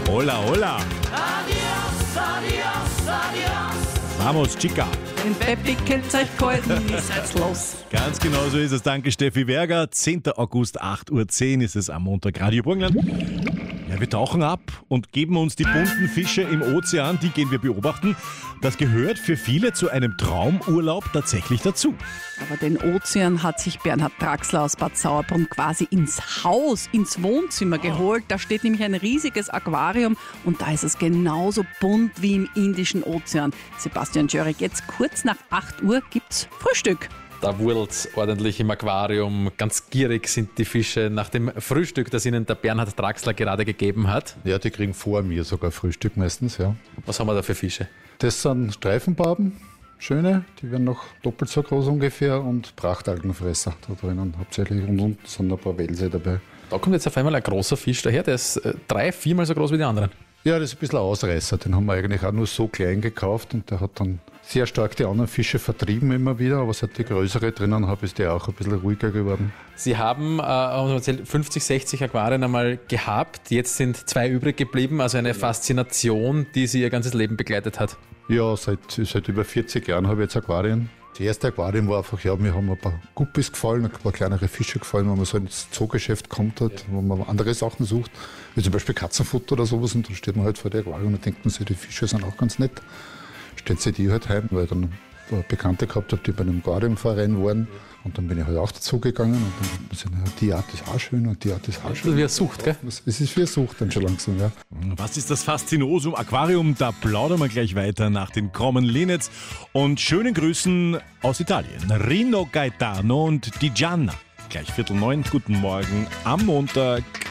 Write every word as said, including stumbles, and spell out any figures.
Hola, hola. Adios, adios, adios. Vamos, chica. Den Peppi kennt's euch gehalten, ist jetzt los. Ganz genau so ist es. Danke, Steffi Berger. zehnter August, acht Uhr zehn ist es am Montag. Radio Burgenland. Ja, wir tauchen ab und geben uns die bunten Fische im Ozean. Die gehen wir beobachten. Das gehört für viele zu einem Traumurlaub tatsächlich dazu. Aber den Ozean hat sich Bernhard Draxler aus Bad Sauerbrunn quasi ins Haus, ins Wohnzimmer geholt. Da steht nämlich ein riesiges Aquarium und da ist es genauso bunt wie im Indischen Ozean. Sebastian Jörg, jetzt kurz nach acht Uhr gibt's Frühstück. Da wurdelt's ordentlich im Aquarium. Ganz gierig sind die Fische nach dem Frühstück, das ihnen der Bernhard Draxler gerade gegeben hat. Ja, die kriegen vor mir sogar Frühstück meistens, ja. Was haben wir da für Fische? Das sind Streifenbarben, schöne, die werden noch doppelt so groß ungefähr und Prachtalgenfresser da drinnen hauptsächlich und unten sind ein paar Welse dabei. Da kommt jetzt auf einmal ein großer Fisch daher, der ist äh, drei, viermal so groß wie die anderen. Ja, das ist ein bisschen ein Ausreißer, den haben wir eigentlich auch nur so klein gekauft und der hat dann sehr stark die anderen Fische vertrieben immer wieder, aber seit die größere drinnen habe, ist der auch ein bisschen ruhiger geworden. Sie haben äh, haben Sie erzählt, fünfzig, sechzig Aquarien einmal gehabt, jetzt sind zwei übrig geblieben, also eine Faszination, die Sie Ihr ganzes Leben begleitet hat. Ja, seit, seit über vierzig Jahren habe ich jetzt Aquarien. Das erste Aquarium war einfach, ja, mir haben ein paar Guppies gefallen, ein paar kleinere Fische gefallen, wenn man so ins Zoogeschäft kommt, hat, wo man andere Sachen sucht, wie zum Beispiel Katzenfutter oder sowas, und dann steht man halt vor der Aquarium und denkt man sich, die Fische sind auch ganz nett. Stellt sich die halt heim, weil ich dann eine Bekannte gehabt habe, die bei einem Aquariumverein waren. Und dann bin ich halt auch dazu gegangen und dann sind ja, die Art ist auch schön und die Art ist auch schön. Wie eine Sucht, gell? Es ist wie eine Sucht dann schon langsam, ja. Was ist das Faszinosum Aquarium? Da plaudern wir gleich weiter nach den Common Linnets und schönen Grüßen aus Italien. Rino Gaetano und Di Gianna. Gleich Viertel neun, guten Morgen am Montag.